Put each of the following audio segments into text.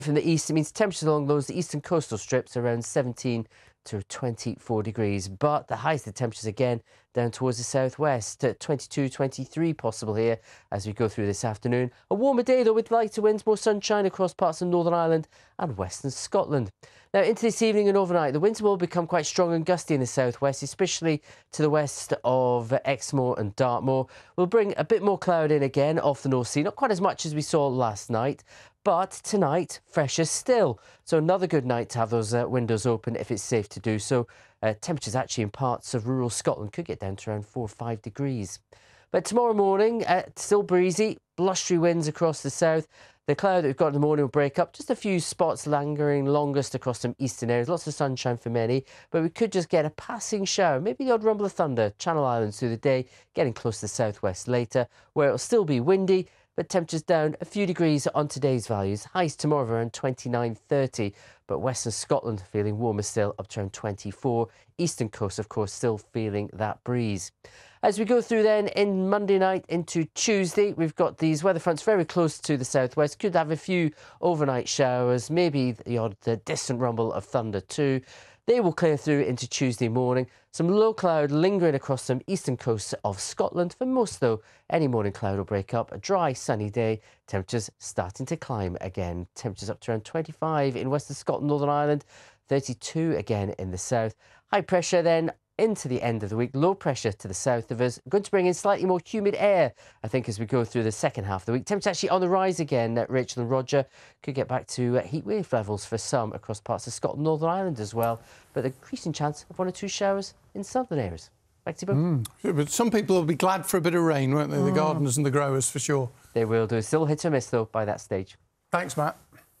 From the east, it means temperatures along those eastern coastal strips around 17 to 24 degrees, but the highest of the temperatures again down towards the southwest at 22, 23 possible here as we go through this afternoon. A warmer day though, with lighter winds, more sunshine across parts of Northern Ireland and western Scotland. Now into this evening and overnight, the winds will become quite strong and gusty in the southwest, especially to the west of Exmoor and Dartmoor. We'll bring a bit more cloud in again off the North Sea, not quite as much as we saw last night, but tonight, fresher still. So another good night to have those windows open if it's safe to do so. Temperatures actually in parts of rural Scotland could get down to around 4 or 5 degrees. But tomorrow morning, still breezy, blustery winds across the south. The cloud that we've got in the morning will break up. Just a few spots lingering longest across some eastern areas. Lots of sunshine for many, but we could just get a passing shower. Maybe the odd rumble of thunder, Channel Islands through the day, getting close to the southwest later, where it'll still be windy, but temperatures down a few degrees on today's values. Highs tomorrow around 29, 30, but western Scotland feeling warmer still, up to around 24. Eastern coast, of course, still feeling that breeze. As we go through then in Monday night into Tuesday, we've got these weather fronts very close to the southwest. Could have a few overnight showers, maybe the odd distant rumble of thunder too. They will clear through into Tuesday morning. Some low cloud lingering across some eastern coasts of Scotland. For most, though, any morning cloud will break up. A dry, sunny day. Temperatures starting to climb again. Temperatures up to around 25 in western Scotland, Northern Ireland. 32 again in the south. High pressure then into the end of the week. Low pressure to the south of us. Going to bring in slightly more humid air, I think, as we go through the second half of the week. Temperatures actually on the rise again. Rachel and Roger could get back to heat wave levels for some across parts of Scotland, Northern Ireland as well. But an increasing chance of 1 or 2 showers in southern areas. Back to you, Bill. But some people will be glad for a bit of rain, won't they? The gardeners and the growers, for sure. They will do. Still hit or miss, though, by that stage. Thanks, Matt.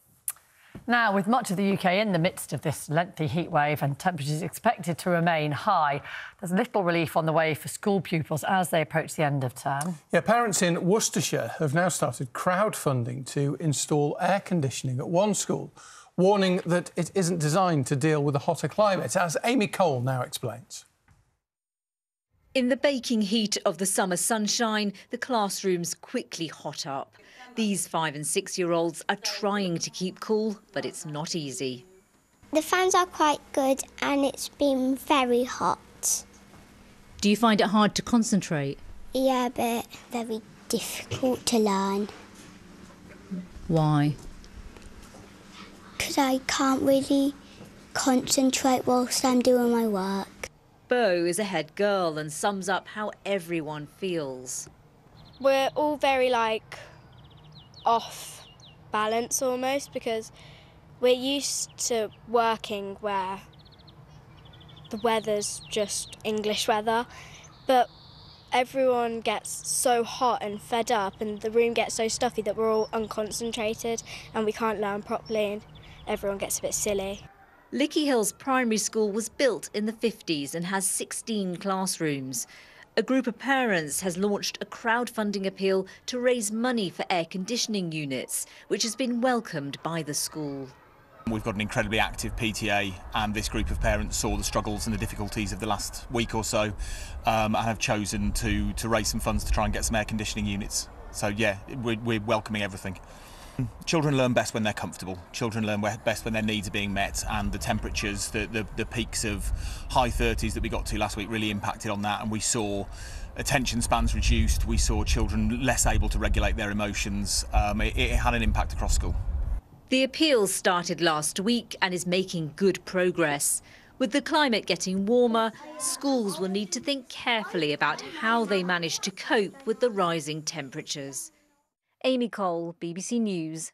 Now, with much of the UK in the midst of this lengthy heat wave and temperatures expected to remain high, there's little relief on the way for school pupils as they approach the end of term. Yeah, parents in Worcestershire have now started crowdfunding to install air conditioning at one school, warning that it isn't designed to deal with a hotter climate, as Amy Cole now explains. In the baking heat of the summer sunshine, the classrooms quickly hot up. These 5- and 6-year-olds are trying to keep cool, but it's not easy. The fans are quite good and it's been very hot. Do you find it hard to concentrate? Yeah, but very difficult to learn. Why? Because I can't really concentrate whilst I'm doing my work. Bo is a head girl and sums up how everyone feels. We're all very, off balance almost, because we're used to working where the weather's just English weather, but everyone gets so hot and fed up and the room gets so stuffy that we're all unconcentrated and we can't learn properly and everyone gets a bit silly. Lickey Hills Primary School was built in the 50s and has 16 classrooms. A group of parents has launched a crowdfunding appeal to raise money for air conditioning units, which has been welcomed by the school. We've got an incredibly active PTA, and this group of parents saw the struggles and the difficulties of the last week or so and have chosen to raise some funds to try and get some air conditioning units. So, yeah, we're welcoming everything. Children learn best when they're comfortable. Children learn best when their needs are being met, and the temperatures, the peaks of high 30s that we got to last week really impacted on that, and we saw attention spans reduced. We saw children less able to regulate their emotions. It had an impact across school. The appeal started last week and is making good progress. With the climate getting warmer, schools will need to think carefully about how they manage to cope with the rising temperatures. Amy Cole, BBC News.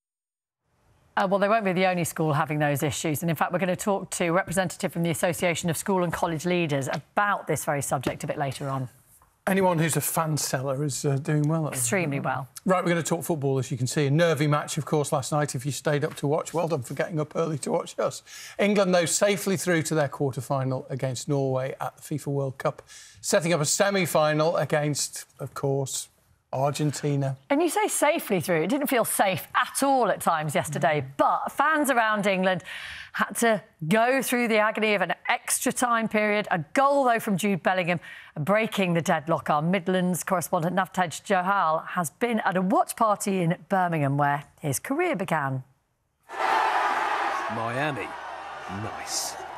Well, they won't be the only school having those issues. And in fact, we're going to talk to a representative from the Association of School and College Leaders about this very subject a bit later on. Anyone who's a fan seller is doing well. Extremely well. Right, we're going to talk football, as you can see. A nervy match, of course, last night. If you stayed up to watch, well done for getting up early to watch us. England, though, safely through to their quarter-final against Norway at the FIFA World Cup, setting up a semi-final against, of course, Argentina. And you say safely through. It didn't feel safe at all at times yesterday, but fans around England had to go through the agony of an extra time period. A goal, though, from Jude Bellingham, breaking the deadlock. Our Midlands correspondent Navtej Johal has been at a watch party in Birmingham where his career began. Miami. Nice.